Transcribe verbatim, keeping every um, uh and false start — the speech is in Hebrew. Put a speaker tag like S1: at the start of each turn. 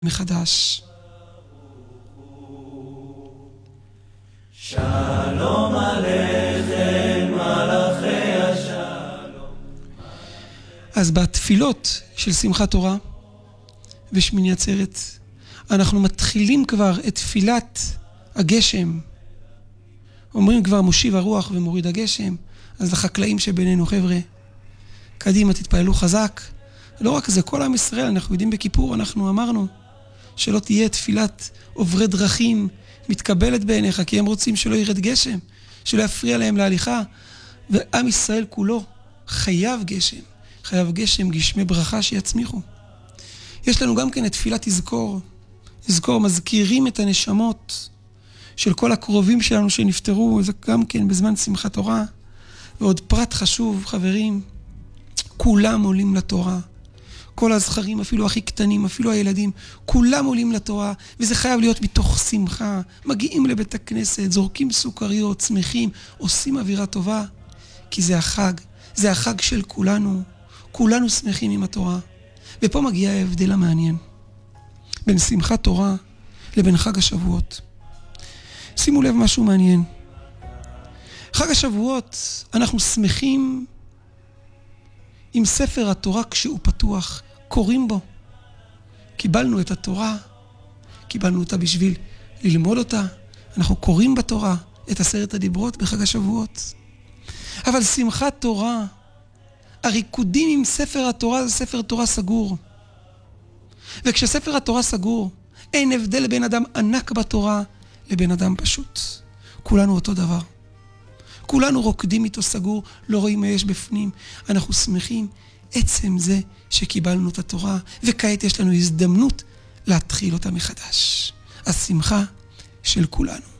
S1: מחדש.
S2: שלום עליכם מלאכי השלום.
S1: אז בתפילות של שמחת תורה ושמיני עצרת אנחנו מתחילים כבר את תפילת הגשם. אומרים כבר מושיב הרוח ומוריד הגשם. אז לחקלאים שבינינו, חבר'ה, קדימה תתפעלו חזק. לא רק זה, כל עם ישראל, אנחנו יודעים בכיפור, אנחנו אמרנו שלא תהיה תפילת עוברי דרכים מתקבלת בעיניך, כי הם רוצים שלא ירד גשם, שלא יפריע להם להליכה. ועם ישראל כולו חייב גשם, חייב גשם, גשמי ברכה שיצמיחו. יש לנו גם כן את תפילת תזכור. תזכור, מזכירים את הנשמות של כל הקרובים שלנו שנפטרו, זה גם כן בזמן שמחת תורה. ועוד פרט חשוב, חברים, כולם עולים לתורה. כל הזכרים, אפילו הכי קטנים, אפילו הילדים, כולם עולים לתורה, וזה חייב להיות מתוך שמחה. מגיעים לבית הכנסת, זורקים סוכריות, שמחים, עושים אווירה טובה, כי זה החג, זה החג של כולנו. כולנו שמחים עם התורה. ופה מגיע ההבדל המעניין בין שמחת תורה לבין חג השבועות. שימו לב משהו מעניין. חג השבועות אנחנו שמחים עם ספר התורה כשהוא פתוח, קוראים בו. קיבלנו את התורה, קיבלנו אותה בשביל ללמוד אותה. אנחנו קוראים בתורה את עשרת הדיברות בחג השבועות. אבל שמחת תורה, הריקודים עם ספר התורה, זה ספר תורה סגור. וכשספר התורה סגור, אין הבדל בין אדם ענק בתורה לבין אדם פשוט. כולנו אותו דבר. כולנו רוקדים איתו סגור, לא רואים מה יש בפנים. אנחנו שמחים עצם זה שקיבלנו את התורה, וכעת יש לנו הזדמנות להתחיל אותה מחדש. השמחה של כולנו.